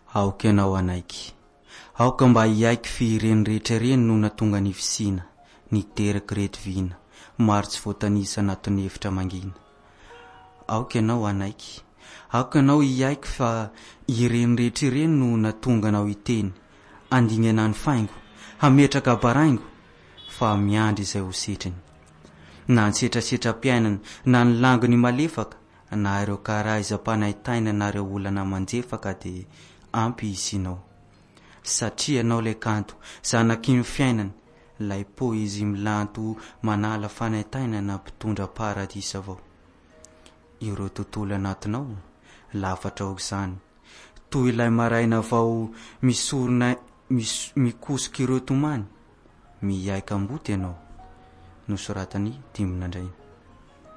Aoka ianao anaiky. Aoka mba hiaiky fireny rehetra reny no natonga ny fisina, niteraka reto vina, maro tsy voatanisa anatin'ny efitra mangina. Aoka ianao anaiky. Aoka ianao hiaiky fa ireny rehetra reny no natonga anao hiteny, andingana ny faingo, hametraka baraingo, fa miandry izay ho setriny. Na nsetrasetra-piainana, na ny langony malefaka, na ireo karazam-panaitaina na ireo olana manjefaka de ampy isinao. Satria anao le kanto, zanaky ny fiainana, lay poezy milanto manala fanaitaina na mpitondra paradisa avao. Ireo tontolo anatinao, lafatra aok'izany. Toy ilay maraina vao misorona mikosika ireo tomany, miaika amboty ianao. Nosoratany Diminandraina.